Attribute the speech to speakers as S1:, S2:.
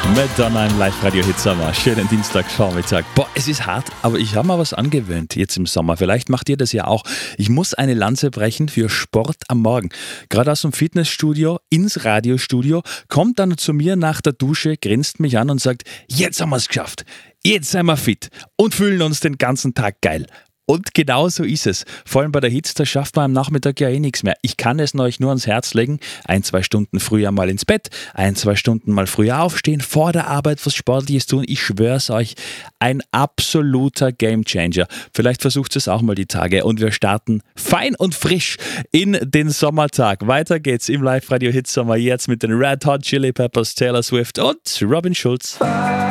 S1: Madonna im Live-Radio-Hit-Sommer. Schönen Dienstagvormittag. Boah, es ist hart, aber ich habe mal was angewöhnt jetzt im Sommer. Vielleicht macht ihr das ja auch. Ich muss eine Lanze brechen für Sport am Morgen. Gerade aus dem Fitnessstudio ins Radiostudio, kommt dann zu mir nach der Dusche, grinst mich an und sagt, jetzt haben wir es geschafft. Jetzt sind wir fit und fühlen uns den ganzen Tag geil. Und genau so ist es. Vor allem bei der Hitze, da schafft man am Nachmittag ja eh nichts mehr. Ich kann es euch nur ans Herz legen. 1-2 Stunden früher mal ins Bett, 1-2 Stunden mal früher aufstehen, vor der Arbeit was Sportliches tun. Ich schwör's euch, ein absoluter Gamechanger. Vielleicht versucht es auch mal die Tage und wir starten fein und frisch in den Sommertag. Weiter geht's im Live-Radio-Hit-Sommer jetzt mit den Red Hot Chili Peppers, Taylor Swift und Robin Schulz.